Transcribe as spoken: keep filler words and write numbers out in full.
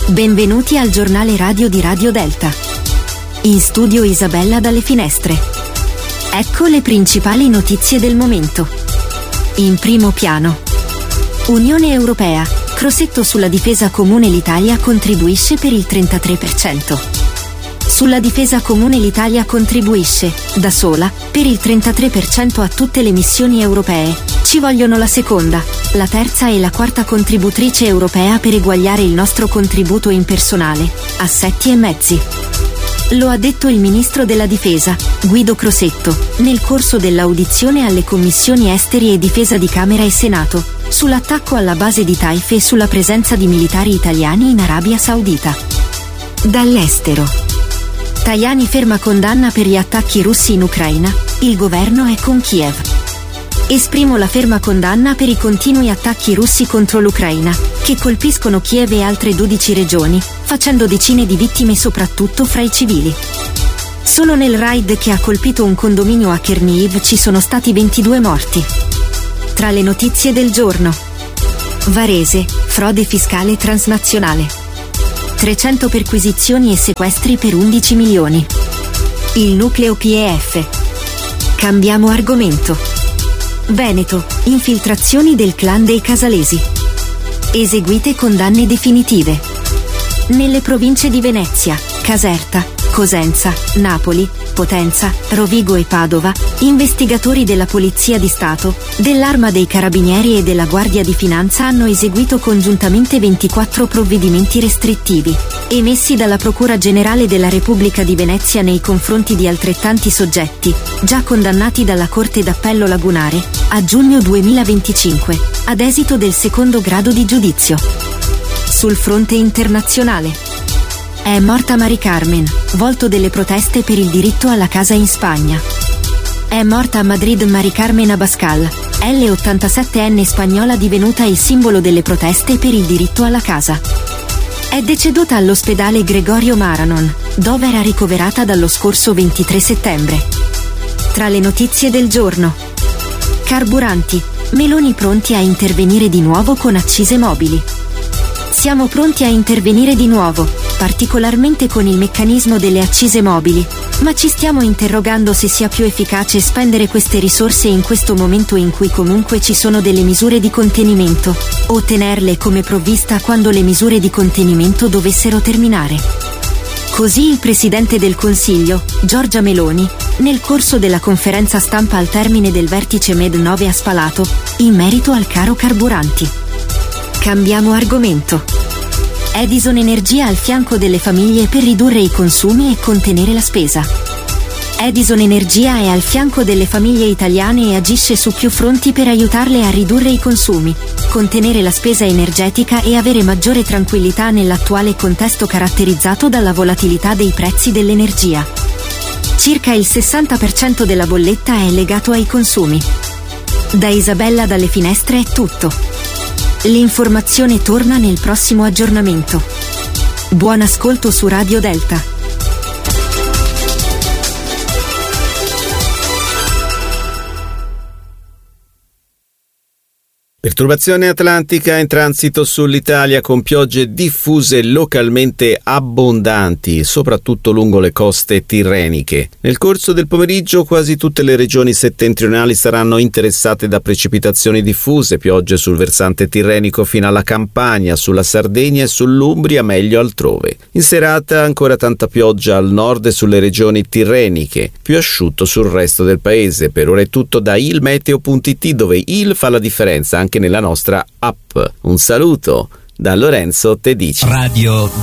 Benvenuti al giornale radio di Radio Delta. In studio Isabella dalle finestre. Ecco le principali notizie del momento. In primo piano. Unione Europea. Crosetto sulla difesa comune, l'Italia contribuisce per il trentatré per cento. Sulla difesa comune l'Italia contribuisce, da sola, per il trentatré per cento a tutte le missioni europee. Ci vogliono la seconda, la terza e la quarta contributrice europea per eguagliare il nostro contributo in personale, assetti e mezzi. Lo ha detto il ministro della Difesa, Guido Crosetto, nel corso dell'audizione alle commissioni esteri e difesa di Camera e Senato, sull'attacco alla base di Taif e sulla presenza di militari italiani in Arabia Saudita. Dall'estero. Tajani ferma condanna per gli attacchi russi in Ucraina, il governo è con Kiev. Esprimo la ferma condanna per i continui attacchi russi contro l'Ucraina, che colpiscono Kiev e altre dodici regioni, facendo decine di vittime soprattutto fra i civili. Solo nel raid che ha colpito un condominio a Chernihiv ci sono stati ventidue morti. Tra le notizie del giorno. Varese, frode fiscale transnazionale. trecento perquisizioni e sequestri per undici milioni. Il nucleo P E F. Cambiamo argomento. Veneto, infiltrazioni del clan dei Casalesi. Eseguite condanne definitive. Nelle province di Venezia, Caserta, Cosenza, Napoli, Potenza, Rovigo e Padova, investigatori della Polizia di Stato, dell'Arma dei Carabinieri e della Guardia di Finanza hanno eseguito congiuntamente ventiquattro provvedimenti restrittivi, emessi dalla Procura Generale della Repubblica di Venezia nei confronti di altrettanti soggetti, già condannati dalla Corte d'Appello Lagunare, a giugno duemilaventicinque, ad esito del secondo grado di giudizio. Sul fronte internazionale. È morta Mari Carmen, volto delle proteste per il diritto alla casa in Spagna. È morta a Madrid Mari Carmen Abascal, L ottantasettenne spagnola divenuta il simbolo delle proteste per il diritto alla casa. È deceduta all'ospedale Gregorio Maranon, dove era ricoverata dallo scorso ventitré settembre. Tra le notizie del giorno. Carburanti, Meloni pronti a intervenire di nuovo con accise mobili. Siamo pronti a intervenire di nuovo, particolarmente con il meccanismo delle accise mobili, ma ci stiamo interrogando se sia più efficace spendere queste risorse in questo momento in cui comunque ci sono delle misure di contenimento, o tenerle come provvista quando le misure di contenimento dovessero terminare. Così il Presidente del Consiglio, Giorgia Meloni, nel corso della conferenza stampa al termine del vertice Med nove a Spalato, in merito al caro carburanti. Cambiamo argomento. Edison Energia al fianco delle famiglie per ridurre i consumi e contenere la spesa. Edison Energia è al fianco delle famiglie italiane e agisce su più fronti per aiutarle a ridurre i consumi, contenere la spesa energetica e avere maggiore tranquillità nell'attuale contesto caratterizzato dalla volatilità dei prezzi dell'energia. Circa il sessanta per cento della bolletta è legato ai consumi. Da Isabella dalle finestre è tutto. L'informazione torna nel prossimo aggiornamento. Buon ascolto su Radio Delta. Perturbazione atlantica in transito sull'Italia con piogge diffuse localmente abbondanti, soprattutto lungo le coste tirreniche. Nel corso del pomeriggio quasi tutte le regioni settentrionali saranno interessate da precipitazioni diffuse, piogge sul versante tirrenico fino alla Campania, sulla Sardegna e sull'Umbria, meglio altrove. In serata ancora tanta pioggia al nord e sulle regioni tirreniche, più asciutto sul resto del paese. Per ora è tutto da ilmeteo punto it, dove il fa la differenza anche nella nostra app. Un saluto da Lorenzo Tedici. Radio